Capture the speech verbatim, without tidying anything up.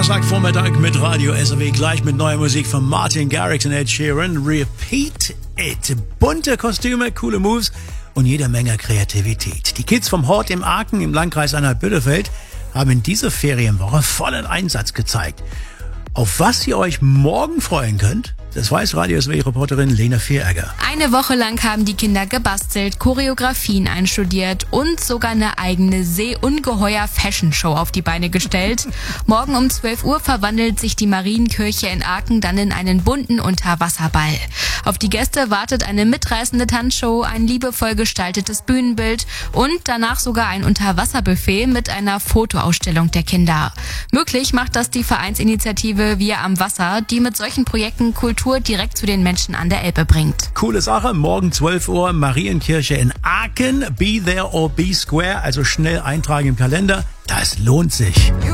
Donnerstagvormittag mit Radio S R W, gleich mit neuer Musik von Martin Garrix und Ed Sheeran. Repeat It. Bunte Kostüme, coole Moves und jede Menge Kreativität. Die Kids vom Hort im Aken im Landkreis Anhalt-Bitterfeld haben in dieser Ferienwoche vollen Einsatz gezeigt. Auf was ihr euch morgen freuen könnt, das weiß Radio S R W-Reporterin Lena Vieregger. Eine Woche lang haben die Kinder gebastelt, Choreografien einstudiert und sogar eine eigene Seeungeheuer-Fashion-Show auf die Beine gestellt. Morgen um zwölf Uhr verwandelt sich die Marienkirche in Aken dann in einen bunten Unterwasserball. Auf die Gäste wartet eine mitreißende Tanzshow, ein liebevoll gestaltetes Bühnenbild und danach sogar ein Unterwasserbuffet mit einer Fotoausstellung der Kinder. Möglich macht das die Vereinsinitiative Wir am Wasser, die mit solchen Projekten Kultur direkt zu den Menschen an der Elbe bringt. Coole Sache, morgen zwölf Uhr, Marienkirche in Aken. Be there or be square, also schnell eintragen im Kalender. Das lohnt sich.